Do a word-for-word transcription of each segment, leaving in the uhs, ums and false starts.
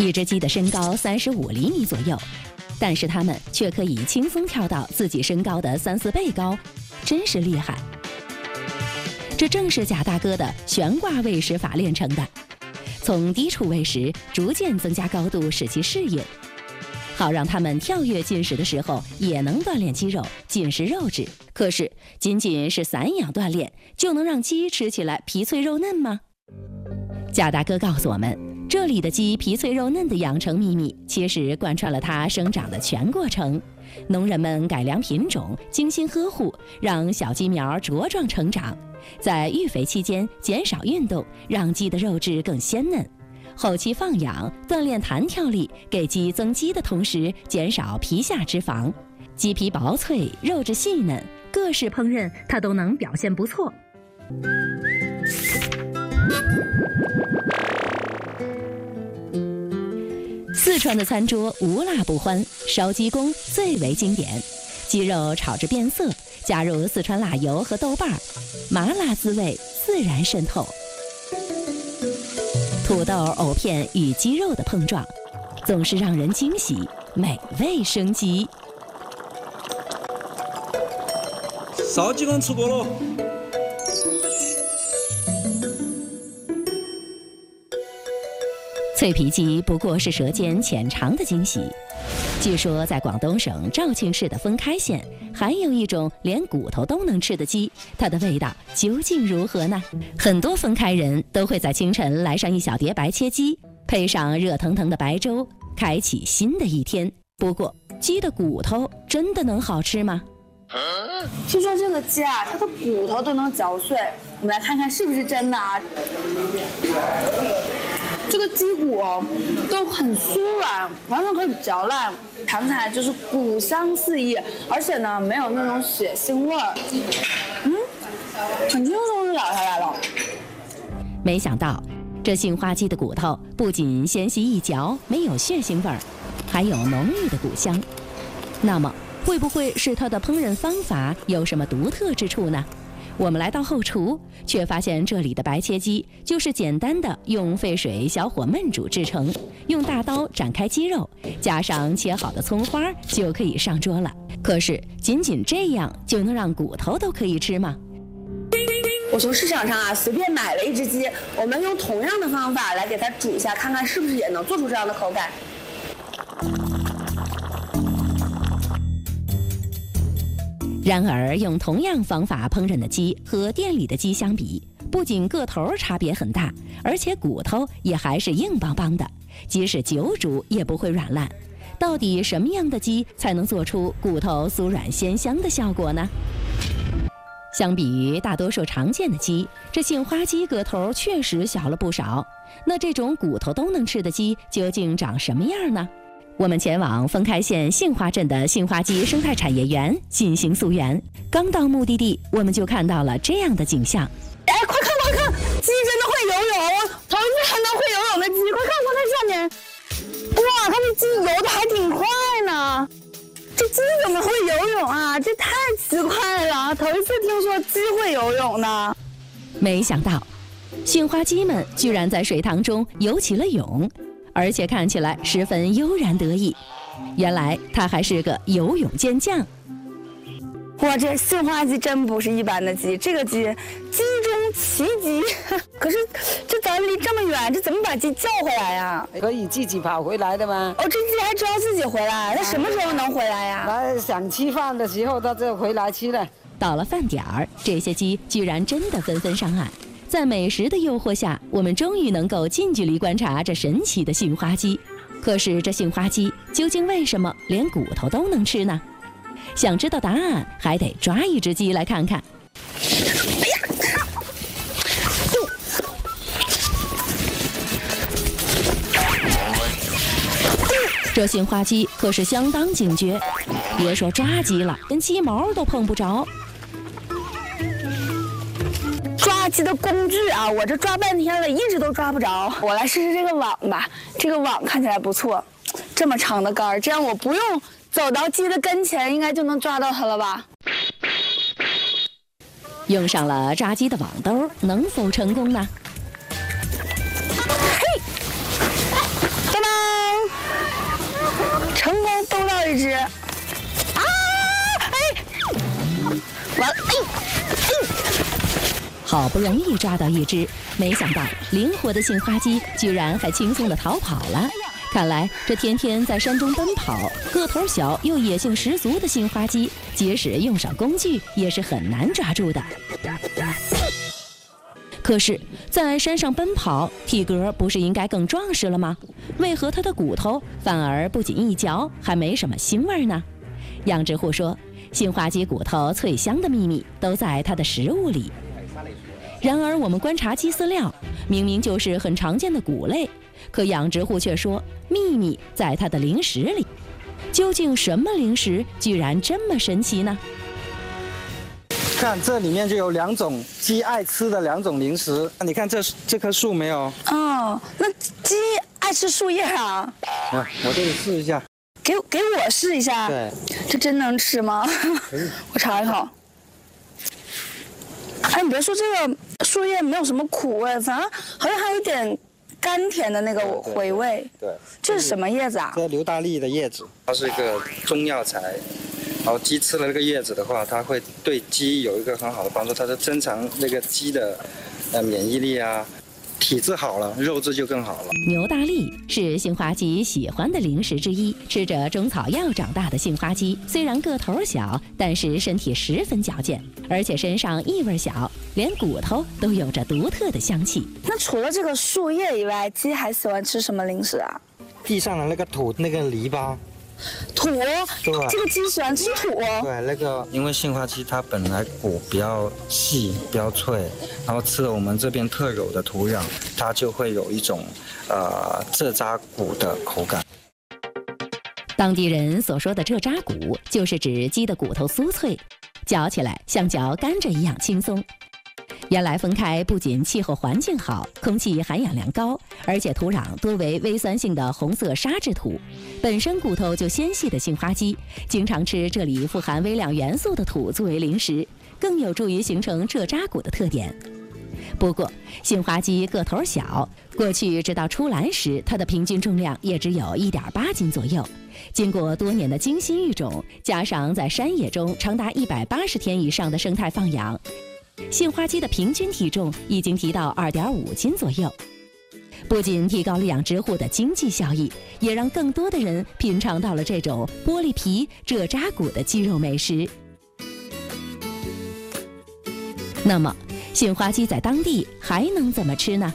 一只鸡的身高三十五厘米左右，但是它们却可以轻松跳到自己身高的三四倍高，真是厉害。这正是贾大哥的悬挂喂食法练成的，从低处喂食，逐渐增加高度，使其适应，好让它们跳跃进食的时候也能锻炼肌肉，进食肉质。可是仅仅是散养锻炼，就能让鸡吃起来皮脆肉嫩吗？贾大哥告诉我们，这里的鸡皮脆肉嫩的养成秘密，其实贯穿了它生长的全过程。农人们改良品种，精心呵护，让小鸡苗茁壮成长。在育肥期间减少运动，让鸡的肉质更鲜嫩。后期放养，锻炼弹跳力，给鸡增肌的同时减少皮下脂肪。鸡皮薄脆，肉质细嫩，各式烹饪它都能表现不错。四川的餐桌无辣不欢，烧鸡公最为经典。鸡肉炒至变色，加入四川辣油和豆瓣，麻辣滋味自然渗透。土豆、藕片与鸡肉的碰撞，总是让人惊喜，美味升级。 烧鸡公吃过了。 脆皮鸡不过是舌尖浅尝的惊喜。据说在广东省肇庆市的封开县，还有一种连骨头都能吃的鸡，它的味道究竟如何呢？很多封开人都会在清晨来上一小碟白切鸡，配上热腾腾的白粥，开启新的一天。不过，鸡的骨头真的能好吃吗？ 听说这个鸡啊，它的骨头都能嚼碎，我们来看看是不是真的啊？这个鸡骨都很酥软，完全可以嚼烂，尝起来就是骨香四溢，而且呢没有那种血腥味儿，嗯，很轻松就咬下来了。 没想到，这杏花鸡的骨头不仅纤细一嚼，没有血腥味儿，还有浓郁的骨香。那么，会不会是它的烹饪方法有什么独特之处呢？我们来到后厨，却发现这里的白切鸡就是简单的用沸水小火焖煮制成，用大刀展开鸡肉，加上切好的葱花就可以上桌了。可是仅仅这样就能让骨头都可以吃吗？ 我从市场上啊随便买了一只鸡，我们用同样的方法来给它煮一下，看看是不是也能做出这样的口感。 然而，用同样方法烹饪的鸡和店里的鸡相比，不仅个头差别很大，而且骨头也还是硬邦邦的，即使久煮也不会软烂。到底什么样的鸡才能做出骨头酥软鲜香的效果呢？相比于大多数常见的鸡，这杏花鸡个头确实小了不少。那这种骨头都能吃的鸡究竟长什么样呢？我们前往封开县杏花镇的杏花鸡生态产业园进行溯源。刚到目的地，我们就看到了这样的景象。 哎，快看快看，鸡真的会游泳！头一次看到会游泳的鸡，快看它在上面。哇，它的鸡游的还挺快呢。这鸡怎么会游泳啊？这太奇怪了，头一次听说鸡会游泳呢。 没想到，杏花鸡们居然在水塘中游起了泳。而且看起来十分悠然得意，原来他还是个游泳健将。 哇，这杏花鸡真不是一般的鸡，这个鸡鸡中奇鸡。可是这咱离这么远，这怎么把鸡叫回来呀？ 可以自己跑回来的吗？ 哦，这鸡还知道自己回来，那什么时候能回来呀？ 那想吃饭的时候，它就回来吃了。 到了饭点儿，这些鸡居然真的纷纷上岸。在美食的诱惑下，我们终于能够近距离观察这神奇的杏花鸡。可是这杏花鸡究竟为什么连骨头都能吃呢？想知道答案，还得抓一只鸡来看看。 哎呀！ 这杏花鸡可是相当警觉，别说抓鸡了，连鸡毛都碰不着。 抓鸡的工具啊，我这抓半天了，一直都抓不着。我来试试这个网吧，这个网看起来不错，这么长的杆，这样我不用走到鸡的跟前，应该就能抓到它了吧？ 用上了抓鸡的网兜，能否成功呢？ 嘿，拜拜。 一只。啊！哎，完了！哎哎！ 好不容易抓到一只，没想到灵活的杏花鸡居然还轻松地逃跑了。看来这天天在山中奔跑、个头小又野性十足的杏花鸡，即使用上工具也是很难抓住的。可是，在山上奔跑，体格不是应该更壮实了吗？为何它的骨头反而不仅一嚼，还没什么腥味呢？养殖户说，杏花鸡骨头脆香的秘密都在它的食物里。然而，我们观察鸡饲料，明明就是很常见的谷类，可养殖户却说秘密在它的零食里。究竟什么零食居然这么神奇呢？ 看这里面就有两种鸡爱吃的两种零食。你看这这棵树没有？ 哦，那鸡爱吃树叶啊？ 啊，我这里试一下。 给给我试一下。 对。 这真能吃吗？我尝一口。哎，你别说这个树叶没有什么苦味，反而好像还有点甘甜的那个回味。 对。 这是什么叶子啊？ 这硫大利的叶子，它是一个中药材。然后鸡吃了这个叶子的话，它会对鸡有一个很好的帮助，它是增强那个鸡的呃免疫力啊，体质好了，肉质就更好了。 牛大利是杏花鸡喜欢的零食之一，吃着中草药长大的杏花鸡，虽然个头小，但是身体十分矫健，而且身上异味小，连骨头都有着独特的香气。 那除了这个树叶以外，鸡还喜欢吃什么零食啊？ 地上的那个土，那个篱笆。 土，这个鸡喜欢吃土。 对，那个因为杏花鸡它本来骨比较细、比较脆，然后吃了我们这边特有的土壤，它就会有一种呃蔗渣骨的口感。 当地人所说的蔗渣骨，就是指鸡的骨头酥脆，嚼起来像嚼甘蔗一样轻松。原来丰开不仅气候环境好，空气含氧量高，而且土壤多为微酸性的红色沙质土。本身骨头就纤细的杏花鸡，经常吃这里富含微量元素的土作为零食，更有助于形成蔗渣骨的特点。不过，杏花鸡个头小，过去直到出栏时，它的平均重量也只有 一点八斤左右。经过多年的精心育种，加上在山野中长达一百八十天以上的生态放养，杏花鸡的平均体重已经提到 二点五斤左右。不仅提高了养殖户的经济效益，也让更多的人品尝到了这种玻璃皮蔗渣骨的鸡肉美食。那么，杏花鸡在当地还能怎么吃呢？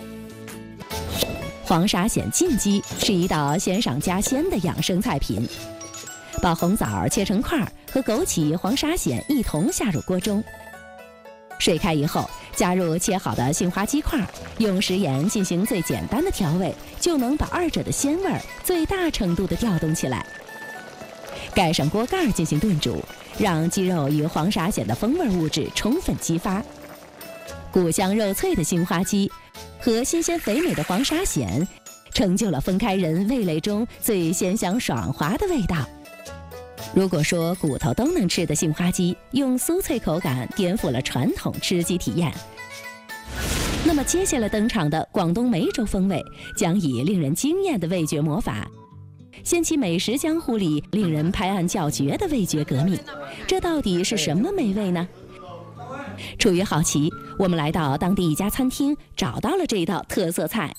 黄沙藓浸鸡是一道鲜上加鲜的养生菜品。把红枣切成块，和枸杞、黄沙藓一同下入锅中。水开以后，加入切好的杏花鸡块，用食盐进行最简单的调味，就能把二者的鲜味最大程度地调动起来。盖上锅盖进行炖煮，让鸡肉与黄沙藓的风味物质充分激发。骨香肉脆的杏花鸡和新鲜肥美的黄沙藓，成就了丰开人味蕾中最鲜香爽滑的味道。如果说骨头都能吃的杏花鸡用酥脆口感颠覆了传统吃鸡体验，那么接下来登场的广东梅州风味将以令人惊艳的味觉魔法，掀起美食江湖里令人拍案叫绝的味觉革命。这到底是什么美味呢？出于好奇，我们来到当地一家餐厅，找到了这道特色菜。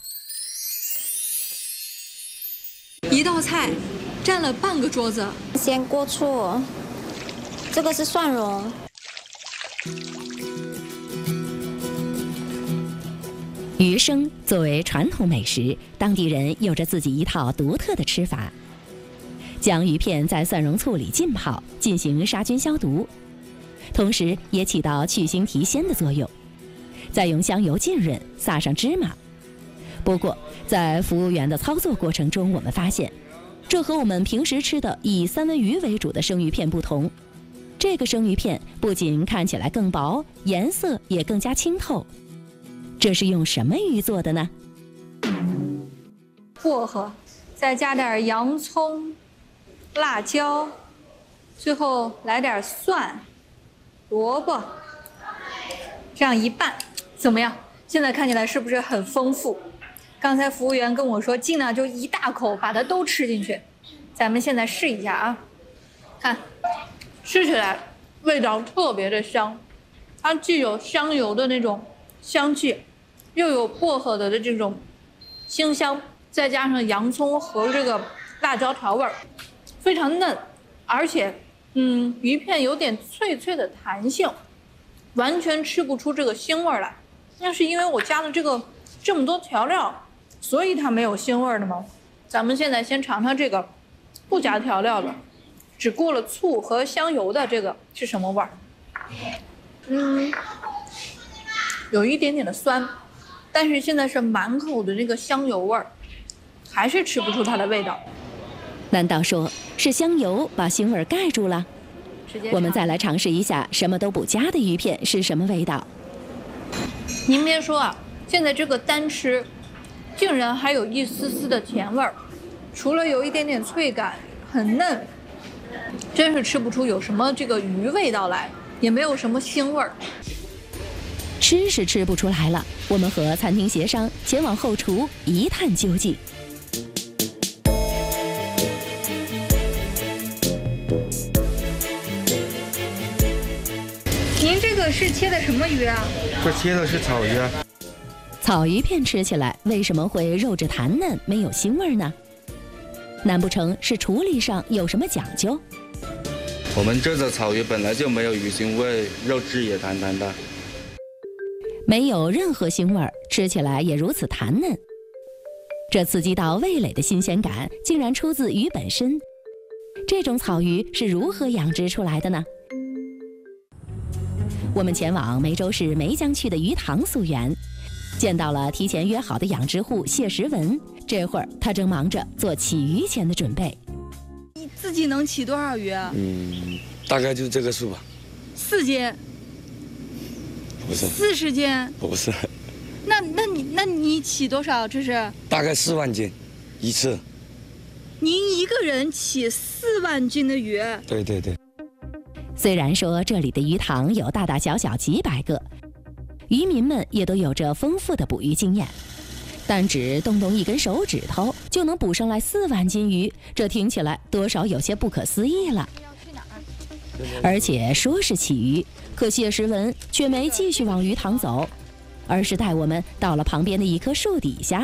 一道菜占了半个桌子。 鲜锅醋，这个是蒜蓉。 鱼生作为传统美食，当地人有着自己一套独特的吃法。将鱼片在蒜蓉醋里浸泡，进行杀菌消毒，同时也起到去腥提鲜的作用。再用香油浸润，撒上芝麻。不过，在服务员的操作过程中，我们发现，这和我们平时吃的以三文鱼为主的生鱼片不同。这个生鱼片不仅看起来更薄，颜色也更加清透。这是用什么鱼做的呢？ 薄荷，再加点洋葱、辣椒，最后来点蒜、萝卜，这样一拌，怎么样？现在看起来是不是很丰富？刚才服务员跟我说，尽量就一大口把它都吃进去。 咱们现在试一下啊，看，吃起来味道特别的香，它既有香油的那种香气，又有薄荷的的这种清香，再加上洋葱和这个辣椒调味儿，非常嫩，而且嗯鱼片有点脆脆的弹性，完全吃不出这个腥味来。那是因为我加了这个这么多调料，所以它没有腥味的吗？咱们现在先尝尝这个不加调料的，只过了醋和香油的这个是什么味儿？嗯，有一点点的酸，但是现在是满口的那个香油味儿，还是吃不出它的味道。 难道说是香油把腥味盖住了？我们再来尝试一下什么都不加的鱼片是什么味道。 您别说啊，现在这个单吃，竟然还有一丝丝的甜味儿，除了有一点点脆感，很嫩，真是吃不出有什么这个鱼味道来，也没有什么腥味儿。 吃是吃不出来了，我们和餐厅协商，前往后厨一探究竟。 您这个是切的什么鱼啊？ 这切的是草鱼啊。 草鱼片吃起来为什么会肉质弹嫩，没有腥味呢？难不成是处理上有什么讲究？ 我们这的草鱼本来就没有鱼腥味，肉质也弹弹的， 没有任何腥味，吃起来也如此弹嫩。这刺激到味蕾的新鲜感，竟然出自鱼本身。这种草鱼是如何养殖出来的呢？我们前往梅州市梅江区的鱼塘溯源，见到了提前约好的养殖户谢时文。这会儿他正忙着做起鱼前的准备。 你自己能起多少鱼啊？ 嗯，大概就是这个数吧。 四斤？ 不是。 四十斤？ 不是。 那那你那你起多少？这是？ 大概四万斤，一次。 您一个人起四万斤的鱼？ 对对对。 虽然说这里的鱼塘有大大小小几百个，渔民们也都有着丰富的捕鱼经验，但只动动一根手指头就能捕上来四万斤鱼，这听起来多少有些不可思议了。而且说是起鱼，可谢时文却没继续往鱼塘走，而是带我们到了旁边的一棵树底下。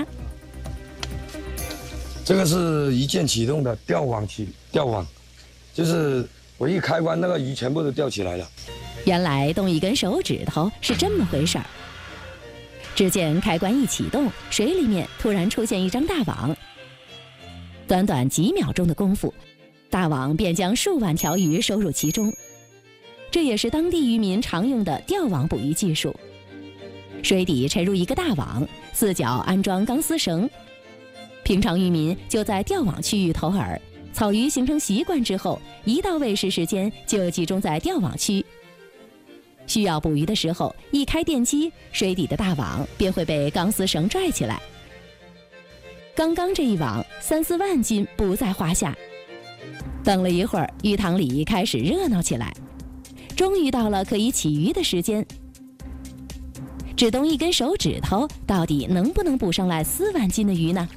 这个是一键启动的钓网器，钓网就是我一开关，那个鱼全部都钓起来了。 原来动一根手指头是这么回事儿。只见开关一启动，水里面突然出现一张大网。短短几秒钟的功夫，大网便将数万条鱼收入其中。这也是当地渔民常用的钓网捕鱼技术。水底沉入一个大网，四角安装钢丝绳。平常渔民就在钓网区域投饵，草鱼形成习惯之后，一到喂食时间就集中在钓网区。需要捕鱼的时候，一开电机，水底的大网便会被钢丝绳拽起来。刚刚这一网三四万斤不在话下。等了一会儿，鱼塘里开始热闹起来，终于到了可以起鱼的时间。只动一根手指头，到底能不能捕上来四万斤的鱼呢？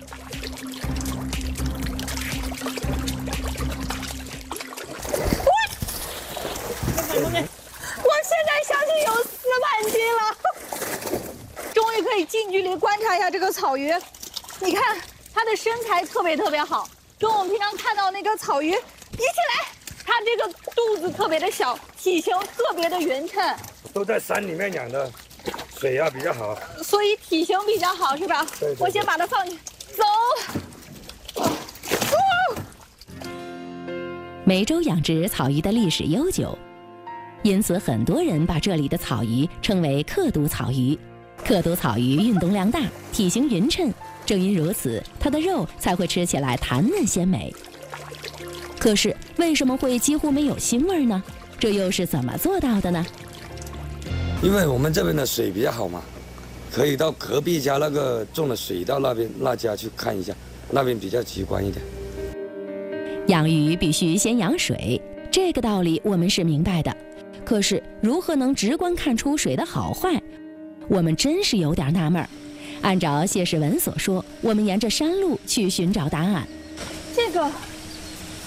我现在相信有四万斤了，终于可以近距离观察一下这个草鱼。你看它的身材特别特别好，跟我们平常看到那个草鱼比起来，它这个肚子特别的小，体型特别的匀称。 都在山里面养的，水啊比较好， 所以体型比较好是吧？ 对对对， 我先把它放进，走。 梅州养殖草鱼的历史悠久，因此很多人把这里的草鱼称为克毒草鱼。克毒草鱼运动量大，体型匀称，正因如此，它的肉才会吃起来弹嫩鲜美。可是为什么会几乎没有腥味呢？这又是怎么做到的呢？ 因为我们这边的水比较好嘛，可以到隔壁家那个种的水稻那边那家去看一下，那边比较直观一点。 养鱼必须先养水，这个道理我们是明白的。可是如何能直观看出水的好坏，我们真是有点纳闷儿。按照谢世文所说，我们沿着山路去寻找答案。 这个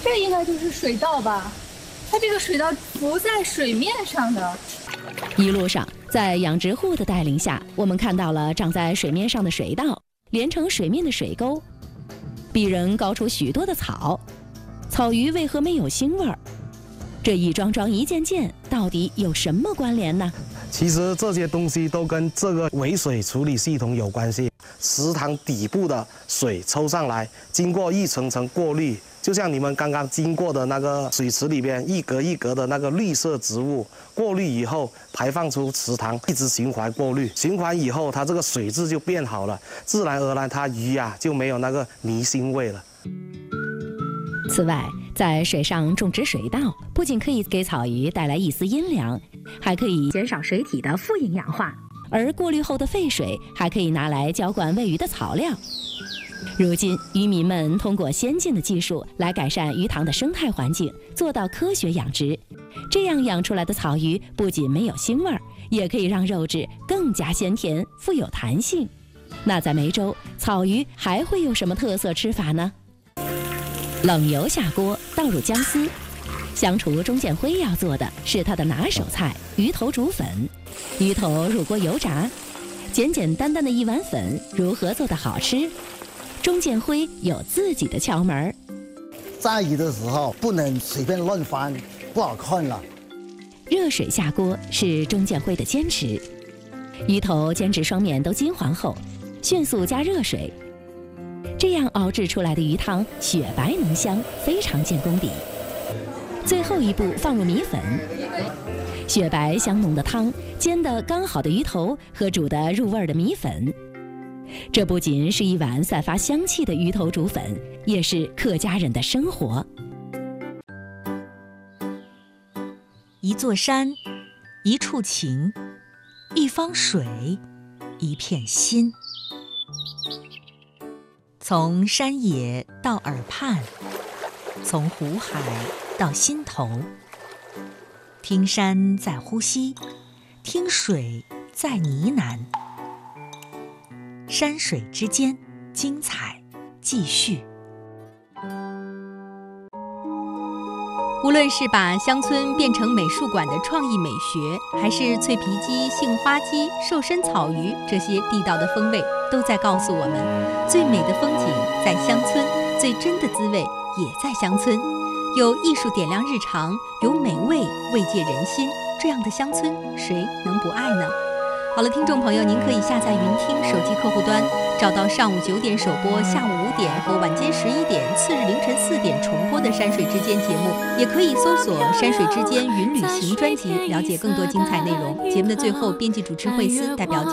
这应该就是水稻吧？它这个水稻浮在水面上的。 一路上，在养殖户的带领下，我们看到了长在水面上的水稻，连成水面的水沟，比人高出许多的草。草鱼为何没有腥味儿？这一桩桩一件件，到底有什么关联呢？ 其实这些东西都跟这个尾水处理系统有关系。池塘底部的水抽上来，经过一层层过滤，就像你们刚刚经过的那个水池里边一格一格的那个绿色植物，过滤以后排放出池塘，一直循环过滤，循环以后它这个水质就变好了，自然而然它鱼啊就没有那个泥腥味了。 此外，在水上种植水稻，不仅可以给草鱼带来一丝阴凉，还可以减少水体的富营养化，而过滤后的废水还可以拿来浇灌喂鱼的草料。如今，渔民们通过先进的技术来改善鱼塘的生态环境，做到科学养殖。这样养出来的草鱼不仅没有腥味儿，也可以让肉质更加鲜甜、富有弹性。那在梅州，草鱼还会有什么特色吃法呢？冷油下锅，倒入姜丝。香厨钟建辉要做的是他的拿手菜——鱼头煮粉。鱼头入锅油炸，简简单单的一碗粉，如何做得好吃？钟建辉有自己的窍门。 炸鱼的时候不能随便乱翻，不好看了。 热水下锅是钟建辉的坚持。鱼头煎至双面都金黄后，迅速加热水。这样熬制出来的鱼汤雪白浓香，非常见功底。最后一步放入米粉，雪白香浓的汤煎得刚好的鱼头和煮得入味的米粉，这不仅是一碗散发香气的鱼头煮粉，也是客家人的生活。 一座山，一处情，一方水，一片心。从山野到耳畔，从湖海到心头，听山在呼吸，听水在呢喃，山水之间，精彩继续。 无论是把乡村变成美术馆的创意美学，还是脆皮鸡、杏花鸡、瘦身草鱼这些地道的风味，都在告诉我们，最美的风景在乡村，最真的滋味也在乡村。有艺术点亮日常，有美味慰藉人心，这样的乡村谁能不爱呢？好了，听众朋友，您可以下载云听手机客户端，找到上午九点首播、下午五点和晚间十一点、次日凌晨四点重播的《山水之间》节目，也可以搜索《山水之间云旅行》专辑，了解更多精彩内容。节目的最后，编辑主持惠思代表